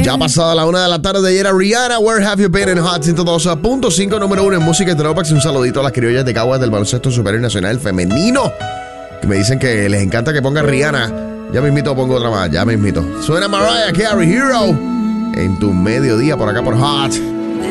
Ya pasada la 1 de la tarde, ayer era Rihanna, Where Have You Been en Hot 102.5, número 1 en música y throwbacks. Un saludito a las criollas de Caguas del baloncesto superior nacional femenino, que me dicen que les encanta que ponga Rihanna. Ya mismito pongo otra más, ya mismito. Suena Mariah Carey, Hero, en tu mediodía por acá por Hot.